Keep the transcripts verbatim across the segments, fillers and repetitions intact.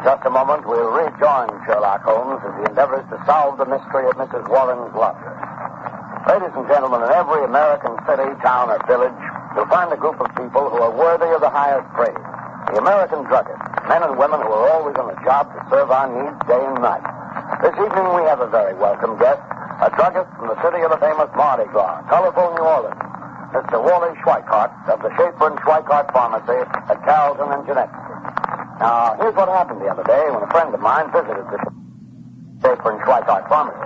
just a moment, we'll rejoin Sherlock Holmes as he endeavors to solve the mystery of Missus Warren's lodger. Ladies and gentlemen, in every American city, town, or village, you'll find a group of people who are worthy of the highest praise. The American druggists, men and women who are always on the job to serve our needs day and night. This evening, we have a very welcome guest, a druggist from the city of the famous Mardi Gras, colorful New Orleans, Mister Wally Schweikart of the Schaefer and Schweikart Pharmacy at Carrollton and Genesee. Now, here's what happened the other day when a friend of mine visited the Schaefer and Schweikart Pharmacy.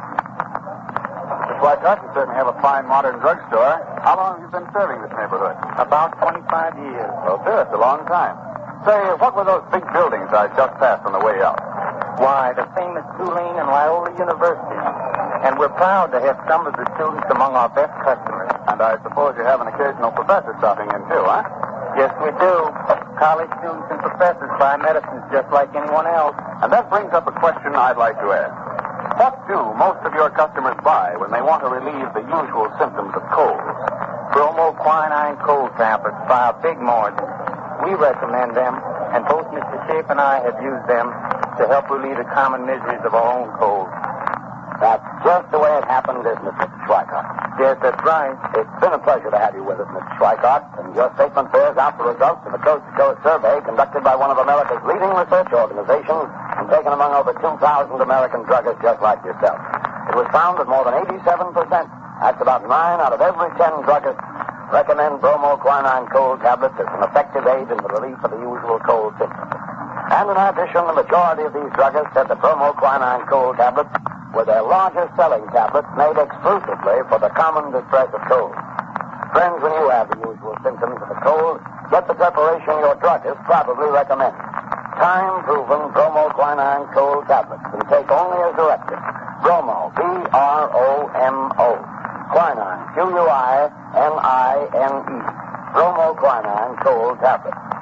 Mister Schweikart, you certainly have a fine modern drugstore. How long have you been serving this neighborhood? About twenty-five years. Well, sir, it's a long time. Say, what were those big buildings I just passed on the way out? Why, the famous Tulane and Loyola University. And we're proud to have some of the students among our best customers. And I suppose you have an occasional professor stopping in, too, huh? Yes, we do. College students and professors buy medicines just like anyone else. And that brings up a question I'd like to ask. What do most of your customers buy when they want to relieve the usual symptoms of colds? Bromoquinine cold tablets by a big margin. We recommend them, and both Mister Schaefer and I have used them to help relieve the common miseries of our own colds. That's just the way it happened, isn't it, Mister Schweikart? Yes, that's right. It's been a pleasure to have you with us, Mister Schweikart, and your statement bears out the results of a coast-to-coast survey conducted by one of America's leading research organizations and taken among over two thousand American druggists just like yourself. It was found that more than eighty-seven percent, that's about nine out of every ten druggists, recommend bromoquinine cold tablets as an effective aid in the relief of the usual cold symptoms. And in addition, the majority of these druggists said the bromoquinine cold tablets were their largest selling tablets made exclusively for the common distress of cold. Friends, when you have the usual symptoms of a cold, get the preparation your druggist probably recommends. Time-proven bromoquinine cold tablets and take only as directed. Bromo, B R O M O. Quinine, Q U I N I N E. Bromoquinine cold tablets.